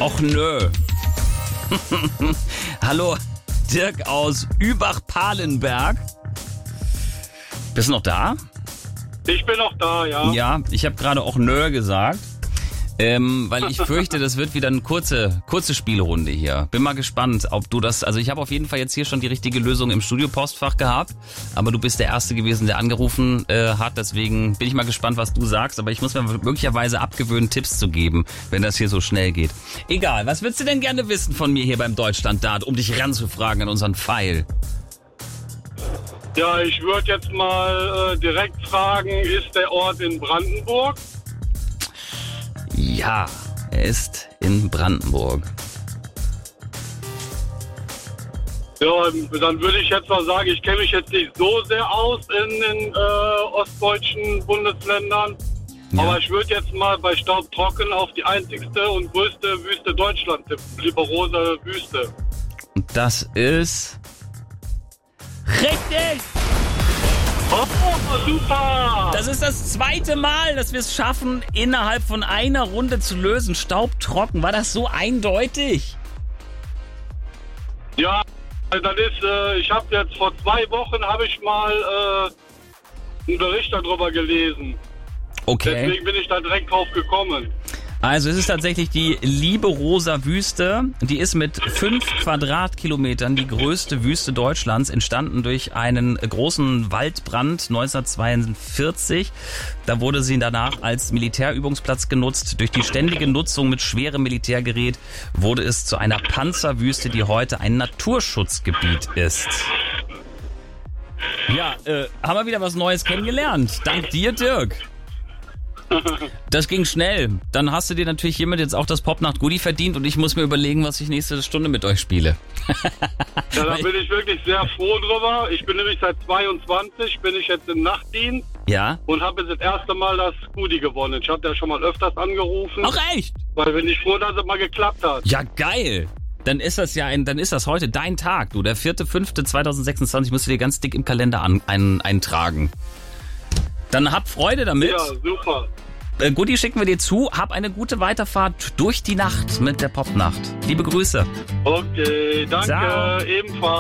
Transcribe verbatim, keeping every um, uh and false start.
Och nö. Hallo, Dirk aus Übach-Palenberg. Bist du noch da? Ich bin noch da, ja. Ja, ich habe gerade auch nö gesagt. Ähm, weil ich fürchte, das wird wieder eine kurze, kurze Spielrunde hier. Bin mal gespannt, ob du das, also ich habe auf jeden Fall jetzt hier schon die richtige Lösung im Studio-Postfach gehabt, aber du bist der Erste gewesen, der angerufen äh, hat, deswegen bin ich mal gespannt, was du sagst, aber ich muss mir möglicherweise abgewöhnen, Tipps zu geben, wenn das hier so schnell geht. Egal, was würdest du denn gerne wissen von mir hier beim Deutschland-Dart, um dich ranzufragen an unseren Pfeil? Ja, ich würde jetzt mal äh, direkt fragen, ist der Ort in Brandenburg? Ja, er ist in Brandenburg. Ja, dann würde ich jetzt mal sagen, ich kenne mich jetzt nicht so sehr aus in den äh, ostdeutschen Bundesländern. Ja. Aber ich würde jetzt mal bei Staubtrocken auf die einzigste und größte Wüste Deutschlands tippen. Liberose Wüste. Und das ist... Richtig! Oh, super! Das ist das zweite Mal, dass wir es schaffen, innerhalb von einer Runde zu lösen. Staubtrocken. War das so eindeutig? Ja, das ist, äh, ich habe jetzt vor zwei Wochen habe ich mal äh, einen Bericht darüber gelesen. Okay. Deswegen bin ich da direkt drauf gekommen. Also es ist tatsächlich die Liberoser Wüste. Die ist mit fünf Quadratkilometern die größte Wüste Deutschlands, entstanden durch einen großen Waldbrand neunzehnhundertzweiundvierzig. Da wurde sie danach als Militärübungsplatz genutzt. Durch die ständige Nutzung mit schwerem Militärgerät wurde es zu einer Panzerwüste, die heute ein Naturschutzgebiet ist. Ja, äh, haben wir wieder was Neues kennengelernt. Dank dir, Dirk. Das ging schnell. Dann hast du dir natürlich hiermit jetzt auch das Popnacht-Goodie verdient und ich muss mir überlegen, was ich nächste Stunde mit euch spiele. Ja, da bin ich wirklich sehr froh drüber. Ich bin nämlich seit zweiundzwanzig, bin ich jetzt im Nachtdienst. Ja? Und habe jetzt das erste Mal das Goodie gewonnen. Ich hatte ja schon mal öfters angerufen. Ach echt? Weil bin ich froh, dass es mal geklappt hat. Ja, geil. Dann ist das ja ein, dann ist das heute dein Tag, du. Der vierte fünfte zweitausendsechsundzwanzig musst du dir ganz dick im Kalender an, ein, eintragen. Dann hab Freude damit. Ja, super. Äh, Goodie schicken wir dir zu. Hab eine gute Weiterfahrt durch die Nacht mit der Popnacht. Liebe Grüße. Okay, danke. Ciao. Ebenfalls.